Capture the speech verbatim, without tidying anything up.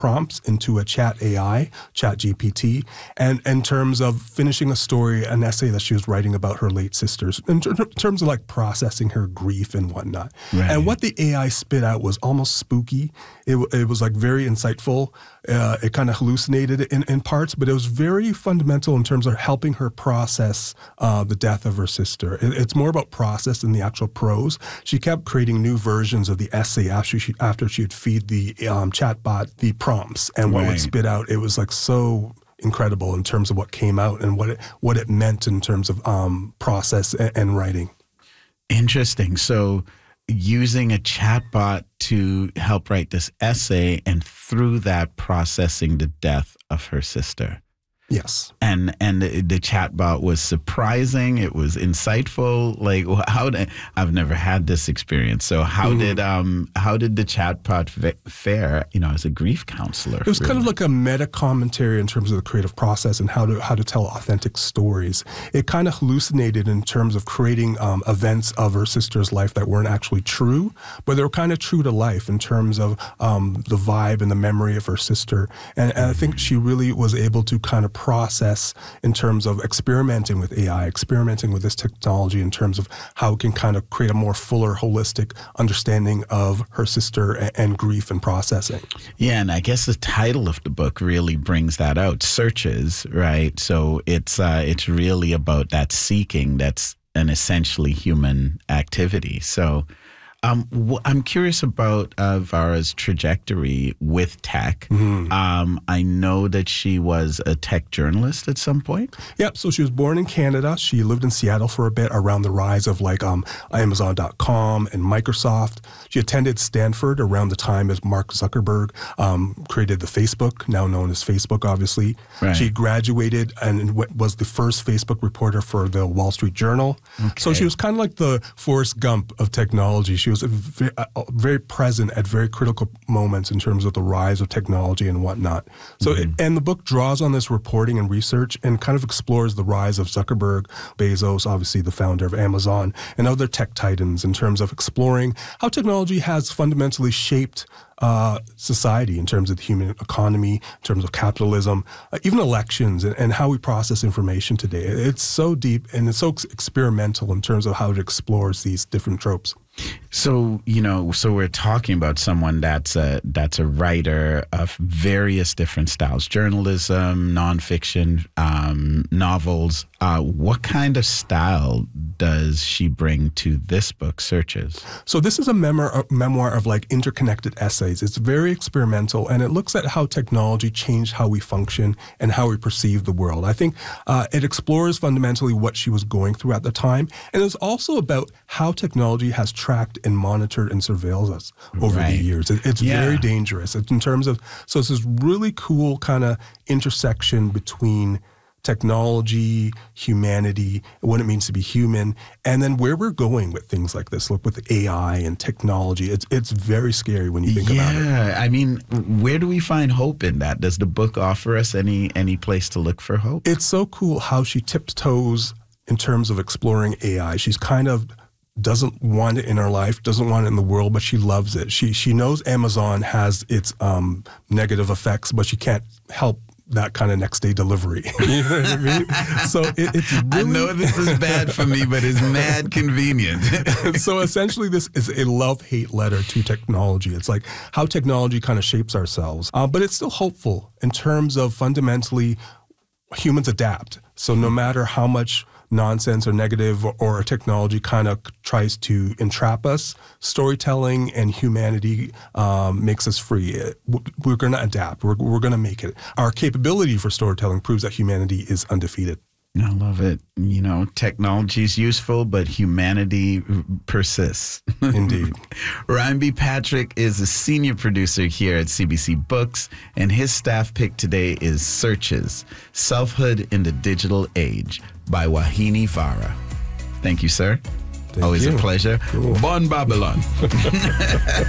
prompts into a chat A I, Chat G P T, and in terms of finishing a story, an essay that she was writing about her late sisters, in ter- terms of like processing her grief and whatnot. Right. And what the A I spit out was almost spooky. It, it was like very insightful. Uh, it kind of hallucinated in, in parts, but it was very fundamental in terms of helping her process uh, the death of her sister. It, it's more about process than the actual prose. She kept creating new versions of the essay after she after she would feed the um, chatbot the prompts, and what Right. would spit out. It was like so incredible in terms of what came out and what it what it meant in terms of um, process and, and writing. Interesting. So using a chatbot to help write this essay, and through that processing the death of her sister. Yes. And and the, the chatbot was surprising. It was insightful. Like, how did, I've never had this experience. So how mm-hmm. did um how did the chatbot fare? You know, as a grief counselor. It was really kind of like a meta commentary in terms of the creative process and how to how to tell authentic stories. It kind of hallucinated in terms of creating um, events of her sister's life that weren't actually true, but they were kind of true to life in terms of um, the vibe and the memory of her sister. And, and I think she really was able to kind of process in terms of experimenting with A I, experimenting with this technology in terms of how it can kind of create a more fuller, holistic understanding of her sister and, and grief and processing. Yeah, and I guess the title of the book really brings that out, Searches, right? So it's uh, it's really about that seeking that's an essentially human activity. So Um, w- I'm curious about uh, Vara's trajectory with tech. Mm-hmm. Um, I know that she was a tech journalist at some point. Yep. So she was born in Canada. She lived in Seattle for a bit around the rise of like um, Amazon dot com and Microsoft. She attended Stanford around the time as Mark Zuckerberg um, created the Facebook, now known as Facebook, obviously. Right. She graduated and w- was the first Facebook reporter for the Wall Street Journal. Okay. So she was kind of like the Forrest Gump of technology. She was very, uh, very present at very critical moments in terms of the rise of technology and whatnot. So, mm-hmm. it, and the book draws on this reporting and research and kind of explores the rise of Zuckerberg, Bezos, obviously the founder of Amazon, and other tech titans in terms of exploring how technology has fundamentally shaped Uh, society in terms of the human economy, in terms of capitalism, uh, even elections and, and how we process information today. It's so deep and it's so ex- experimental in terms of how it explores these different tropes. So, you know, so we're talking about someone that's a, that's a writer of various different styles, journalism, nonfiction, um, novels. Uh, what kind of style does she bring to this book, Searches? So this is a memoir, a memoir of like interconnected essays. It's very experimental, and it looks at how technology changed how we function and how we perceive the world. I think uh, it explores fundamentally what she was going through at the time, and it's also about how technology has tracked and monitored and surveils us over right. the years. It, it's yeah. very dangerous. It's in terms of, so it's this really cool kind of intersection between technology, humanity, what it means to be human, and then where we're going with things like this. Look, with A I and technology, it's it's very scary when you think yeah, about it. Yeah, I mean, where do we find hope in that? Does the book offer us any any place to look for hope? It's so cool how she tiptoes in terms of exploring A I. She's kind of doesn't want it in her life, doesn't want it in the world, but she loves it. She she knows Amazon has its um, negative effects, but she can't help that kind of next day delivery. You know what I mean? So it, it's really... I know this is bad for me, but it's mad convenient. So essentially this is a love-hate letter to technology. It's like how technology kind of shapes ourselves. Uh, but it's still hopeful in terms of fundamentally humans adapt. So no matter how much nonsense or negative or, or technology kind of tries to entrap us, storytelling and humanity um, makes us free. We're going to adapt. We're, we're going to make it. Our capability for storytelling proves that humanity is undefeated. I love it. You know, technology is useful, but humanity persists. Indeed. Ryan B. Patrick is a senior producer here at C B C Books, and his staff pick today is Searches, Selfhood in the Digital Age by Wahini Vara. Thank you, sir. Thank Always you. a pleasure. Cool. Bon Babylon.